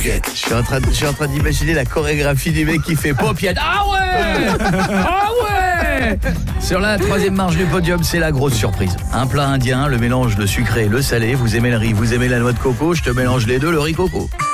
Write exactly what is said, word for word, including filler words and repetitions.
Je suis en train, de- je suis en train d'imaginer la chorégraphie du mec qui fait paupiette. Ah ouais, ah ouais. Sur la troisième marche du podium, c'est la grosse surprise. Un plat indien, le mélange de sucré et le salé. Vous aimez le riz, vous aimez la noix de coco, je te mélange les deux, le riz coco.